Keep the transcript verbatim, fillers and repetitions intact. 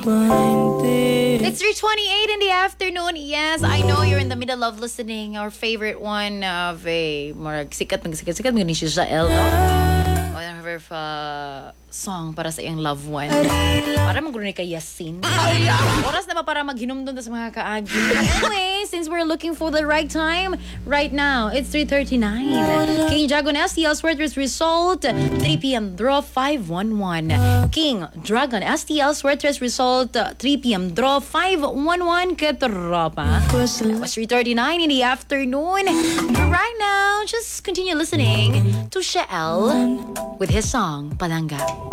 It's three twenty-eight in the afternoon. Yes, I know you're in the middle of listening our favorite one of a more sikat ng sikat sikat ng ni Shael. One of her uh, song para sa iyang loved one. Para magulong kay Yasin. Oras na ba para maghinom doon sa mga kaagi? Anyway, since we're looking for the right time, right now, it's three thirty-nine. King Dragon S T L Sweaters result, three p.m. draw five one one. King Dragon S T L Sweaters result, three p.m. draw five one one. Ketropa. It was three thirty-nine in the afternoon. Right now, just continue listening to Shael with his song, Palangga.